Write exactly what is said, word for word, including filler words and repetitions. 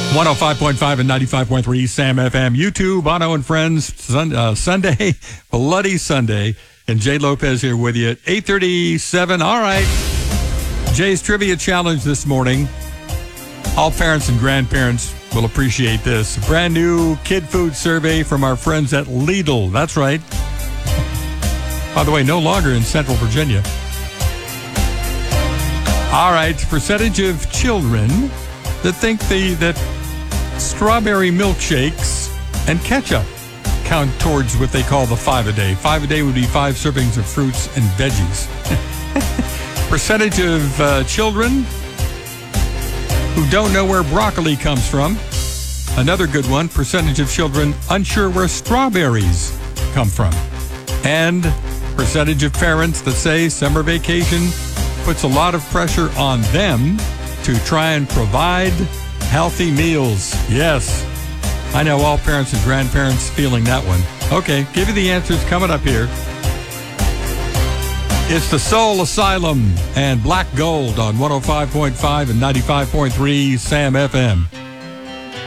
one oh five point five and ninety-five point three Sam F M. YouTube, Bono and Friends, sun, uh, Sunday, Bloody Sunday. And Jay Lopez here with you at eight thirty-seven. All right. Jay's Trivia Challenge this morning. All parents and grandparents will appreciate this. A brand new kid food survey from our friends at Lidl. That's right. By the way, no longer in Central Virginia. All right. Percentage of children that think the that strawberry milkshakes and ketchup count towards what they call the five a day. Five a day would be five servings of fruits and veggies. Percentage of uh, children who don't know where broccoli comes from. Another good one. Percentage of children unsure where strawberries come from. And percentage of parents that say summer vacation puts a lot of pressure on them to try and provide healthy meals. Yes. I know all parents and grandparents feeling that one. Okay, give you the answers coming up here. It's the Soul Asylum and Black Gold on one oh five point five and ninety-five point three Sam F M.